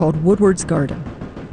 called Woodward's Garden.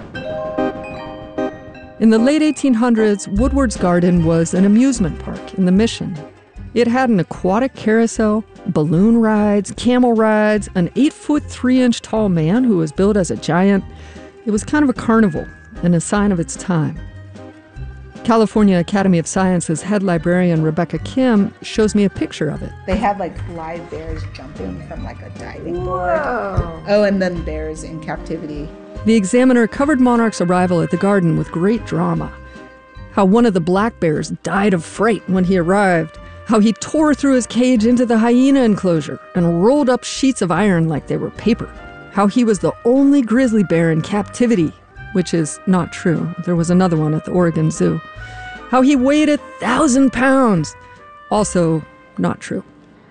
In the late 1800s, Woodward's Garden was an amusement park in the Mission. It had an aquatic carousel, balloon rides, camel rides, an 8-foot-3-inch tall man who was billed as a giant. It was kind of a carnival and a sign of its time. California Academy of Sciences head librarian Rebecca Kim shows me a picture of it. They had like live bears jumping from like a diving board. Whoa. Oh, and then bears in captivity. The Examiner covered Monarch's arrival at the garden with great drama. How one of the black bears died of fright when he arrived. How he tore through his cage into the hyena enclosure and rolled up sheets of iron like they were paper. How he was the only grizzly bear in captivity, which is not true. There was another one at the Oregon Zoo. How he weighed 1,000 pounds. Also not true.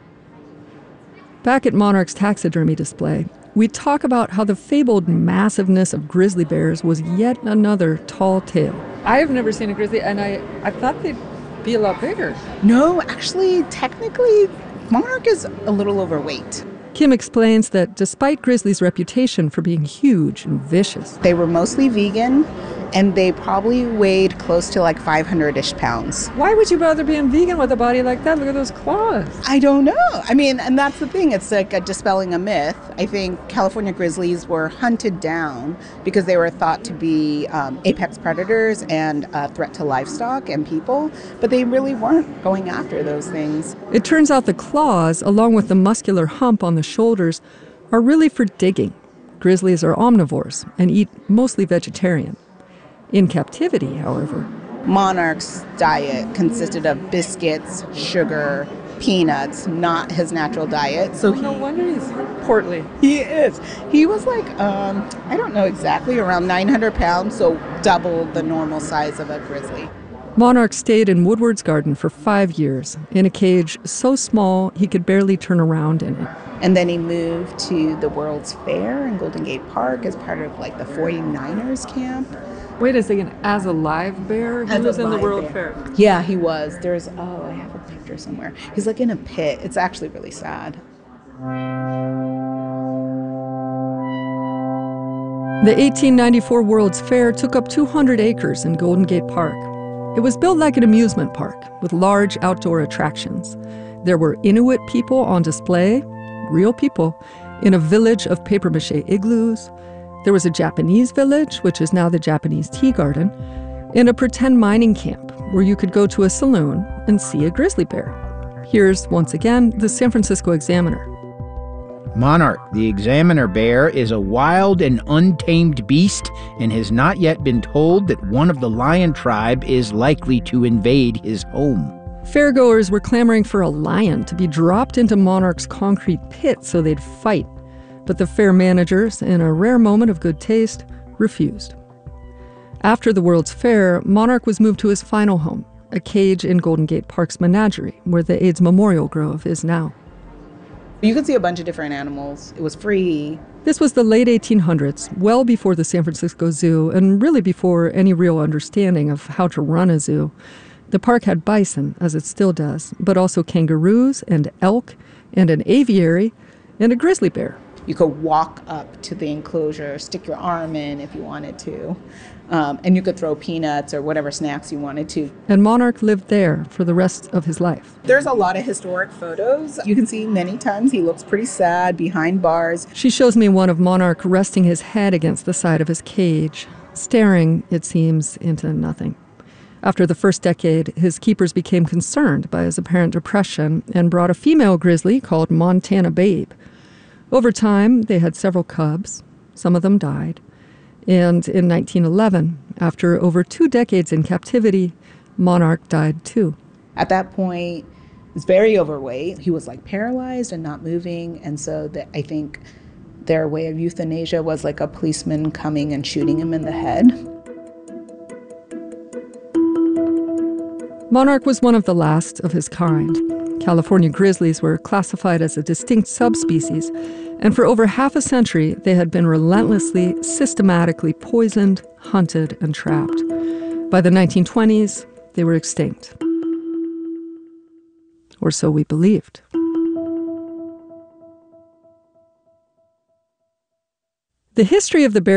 Back at Monarch's taxidermy display, we talk about how the fabled massiveness of grizzly bears was yet another tall tale. I have never seen a grizzly, and I thought they'd be a lot bigger. No, actually, technically, Monarch is a little overweight. Kim explains that despite grizzly's reputation for being huge and vicious, they were mostly vegan, and they probably weighed close to like 500-ish pounds. why would you bother being vegan with a body like that? Look at those claws. I don't know. I mean, and that's the thing. It's like dispelling a myth. I think California grizzlies were hunted down because they were thought to be apex predators and a threat to livestock and people, but they really weren't going after those things. It turns out the claws, along with the muscular hump on the shoulders, are really for digging. Grizzlies are omnivores and eat mostly vegetarian. In captivity, however, Monarch's diet consisted of biscuits, sugar, peanuts, not his natural diet. So no wonder he's portly. he is. He was like, I don't know exactly, around 900 pounds, so double the normal size of a grizzly. Monarch stayed in Woodward's Garden for 5 years, in a cage so small he could barely turn around in it. And then he moved to the World's Fair in Golden Gate Park as part of like the 49ers camp. Wait a second, as a live bear? He As a was in the live World bear. Fair. Yeah, he was. I have a picture somewhere. He's like in a pit. It's actually really sad. The 1894 World's Fair took up 200 acres in Golden Gate Park. It was built like an amusement park with large outdoor attractions. There were Inuit people on display, real people, in a village of papier-mâché igloos. There was a Japanese village, which is now the Japanese Tea Garden, and a pretend mining camp where you could go to a saloon and see a grizzly bear. Here's, once again, the San Francisco Examiner. Monarch, the Examiner bear, is a wild and untamed beast and has not yet been told that one of the lion tribe is likely to invade his home. Fairgoers were clamoring for a lion to be dropped into Monarch's concrete pit so they'd fight. But the fair managers, in a rare moment of good taste, refused. After the World's Fair, Monarch was moved to his final home, a cage in Golden Gate Park's menagerie, where the AIDS Memorial Grove is now. You could see a bunch of different animals. It was free. This was the late 1800s, well before the San Francisco Zoo, and really before any real understanding of how to run a zoo. The park had bison, as it still does, but also kangaroos and elk and an aviary and a grizzly bear. You could walk up to the enclosure, stick your arm in if you wanted to, and you could throw peanuts or whatever snacks you wanted to. And Monarch lived there for the rest of his life. There's a lot of historic photos. You can see many times he looks pretty sad behind bars. She shows me one of Monarch resting his head against the side of his cage, staring, it seems, into nothing. After the first decade, his keepers became concerned by his apparent depression and brought a female grizzly called Montana Babe. Over time, they had several cubs. Some of them died. And in 1911, after over 2 decades in captivity, Monarch died too. At that point, he was very overweight. He was like paralyzed and not moving. And so I think their way of euthanasia was like a policeman coming and shooting him in the head. Monarch was one of the last of his kind. California grizzlies were classified as a distinct subspecies, and for over half a century, they had been relentlessly, systematically poisoned, hunted, and trapped. By the 1920s, they were extinct. Or so we believed. The history of the bear